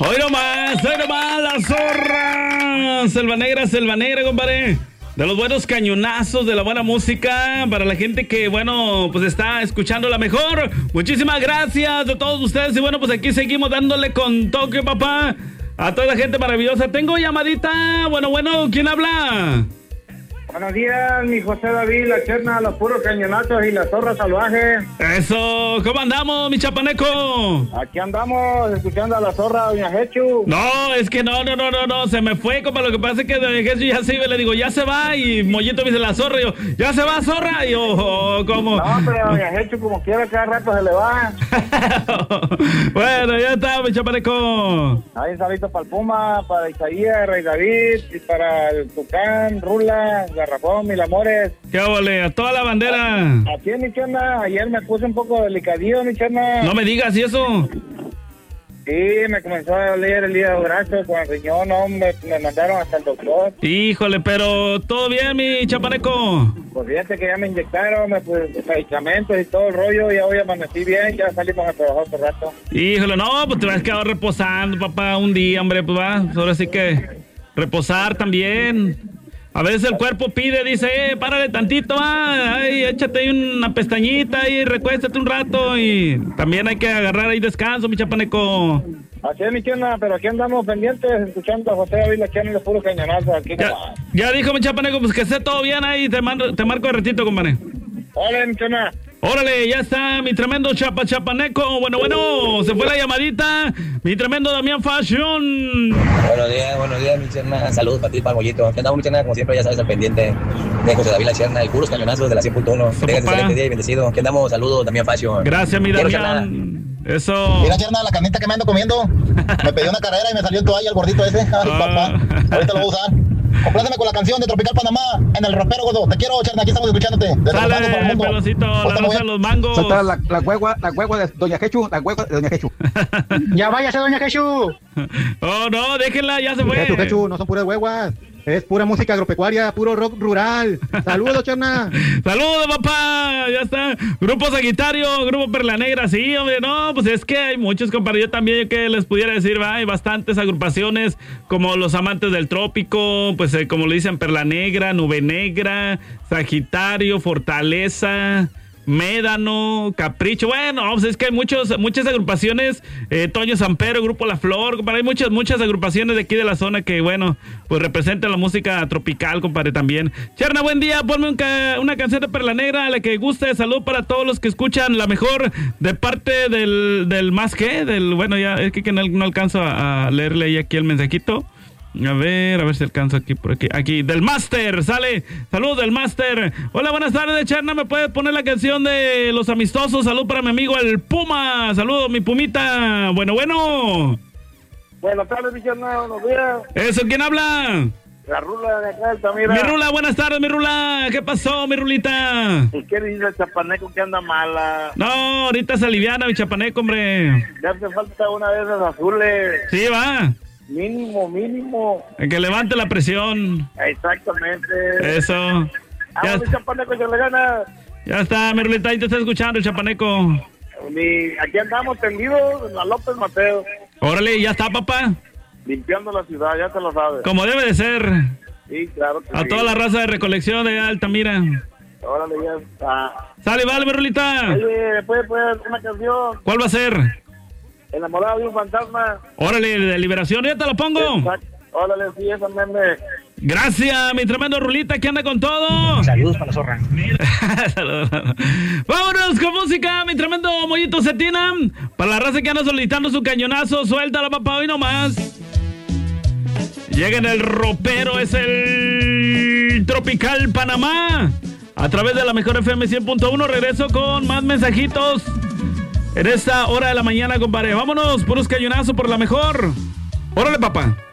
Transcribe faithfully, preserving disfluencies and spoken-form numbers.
Hoy nomás, hoy nomás, la zorra. Selva Negra, Selva Negra, compadre. De los buenos cañonazos, de la buena música, para la gente que, bueno, pues está escuchando la mejor. Muchísimas gracias a todos ustedes. Y bueno, pues aquí seguimos dándole con toque, papá, a toda la gente maravillosa. Tengo llamadita. Bueno, bueno, ¿quién habla? Buenos días, mi José David, la Cherna, los puros cañonazos y la zorra salvaje. Eso, ¿cómo andamos, mi chapaneco? Aquí andamos escuchando a la zorra, doña Jechu. No, es que no, no, no, no, no, se me fue, compa. Lo que pasa es que doña Jechu ya se iba, le digo, ya se va. Y Mollito me dice, la zorra, y yo, ya se va, zorra. Y yo, oh, ¿cómo? No, pero doña Jechu, como quiera, cada rato se le va. Bueno, ya está, mi chapaneco. Hay un salito para el Puma, para Isaías, Rey David, y para el Tucán, Rula, Garrafón, Mil Amores. ¿Qué ole? A toda la bandera. Aquí en mi Cherna, ayer me puse un poco delicadillo, mi Cherna. No me digas, ¿y eso? Sí, me comenzó a doler el hígado graso con el riñón, no, me, me mandaron hasta el doctor. Híjole, pero ¿todo bien, mi chapaneco? Pues fíjate que ya me inyectaron, me pues, medicamentos y todo el rollo, ya hoy amanecí bien, ya salimos a trabajar otro rato. Híjole, no, pues te vas a quedar reposando, papá, un día, hombre, pues va, ahora sí que reposar también. A veces el cuerpo pide, dice, eh, párale tantito, ah, ay, échate ahí una pestañita y recuéstate un rato. Y también hay que agarrar ahí descanso, mi chapaneco. Así es, mi Cherna, pero aquí andamos pendientes, escuchando a José David, la Cherna y los puros cañonazos. Aquí ya, ya dijo mi chapaneco, pues que esté todo bien ahí, te, mando, te marco de ratito, compadre. Hola, mi Cherna. Órale, ya está mi tremendo chapa chapaneco. Bueno, bueno, se fue la llamadita. Mi tremendo Damián Fashion. Buenos días, buenos días, mi Cherna. Saludos para ti, para el Mollito. ¿Qué andamos, mi Cherna? Como siempre, ya sabes, al pendiente de José David La Cherna y puros cañonazos de la cien punto uno. Que tengas excelente día y bendecido. ¿Qué andamos? Saludos, Damián Fashion. Gracias, mi Damián. Eso. Mira, Cherna, la carnita que me ando comiendo. Me pedí una carrera y me salió el toalla, el gordito ese. Ay, ah. papá. Ahorita lo voy a usar. Compláceme con la canción de Tropical Panamá en el ropero, gordo. Te quiero, Cherna, aquí estamos escuchándote. Sale, pelocito, la rosa de los mangos. Soltar la, la huegua, la huegua de Doña Jechu, la huegua de Doña Jechu. Ya váyase, Doña Jechu. Oh, no, déjenla, ya se fue. Jechu, Jechu, no son puras hueguas. Es pura música agropecuaria, puro rock rural. Saludos, Cherna. Saludos, papá. Ya está. Grupo Sagitario, Grupo Perla Negra. Sí, hombre, no, pues es que hay muchos, compadre. Yo también que les pudiera decir, va, hay bastantes agrupaciones como Los Amantes del Trópico, pues eh, como le dicen, Perla Negra, Nube Negra, Sagitario, Fortaleza, Médano, Capricho. Bueno, pues es que hay muchos, muchas agrupaciones, eh, Toño Sampero, Grupo La Flor, compadre, hay muchas, muchas agrupaciones de aquí de la zona que, bueno, pues representan la música tropical, compadre, también. Cherna, buen día, ponme un ca una canción de Perla Negra, a la que guste. Salud para todos los que escuchan la mejor, de parte del, del más que, del, bueno, ya, es que, que no, no alcanzo a, a leerle ahí aquí el mensajito. A ver, a ver si alcanzo aquí por aquí. Aquí, del Máster, sale. Saludos del Máster. Hola, buenas tardes, Cherna. ¿Me puedes poner la canción de Los Amistosos? Salud para mi amigo el Puma. Saludos, mi Pumita. Bueno, bueno. Buenas tardes, mi Cherna. Buenos días. ¿Eso quién habla? La Rula de acá, Altamira. Mi Rula, buenas tardes, mi Rula. ¿Qué pasó, mi Rulita? ¿Y qué dice el chapaneco que anda mala? No, ahorita se aliviana mi chapaneco, hombre. Ya hace falta una de esas azules. Sí, va. Mínimo, mínimo. Que levante la presión. Exactamente. Eso. Ya, el chapaneco se le gana. Ya está, mi Rulita, ahí te está escuchando el chapaneco. Mi, aquí andamos tendidos en la López Mateo. Órale, ya está, papá. Limpiando la ciudad, ya te lo sabes. Como debe de ser. Sí, claro que A sí. toda la raza de recolección de Altamira. Órale, ya está. Sale, vale, mi Rulita. Oye, ¿puede poner una canción? ¿Cuál va a ser? Enamorado de un fantasma. Órale, de Liberación, ya te lo pongo. Exacto. Órale, sí, esa meme. Gracias, mi tremendo Rulita, que anda con todo. Saludos para la zorra. Saludos. Vámonos con música, mi tremendo Mollito Cetina. Para la raza que anda solicitando su cañonazo, suéltala, papá, hoy nomás. Llega en el ropero, es el Tropical Panamá. A través de la mejor F M cien punto uno, regreso con más mensajitos en esta hora de la mañana, compadre. Vámonos, puros cañonazos por la mejor. Órale, papá.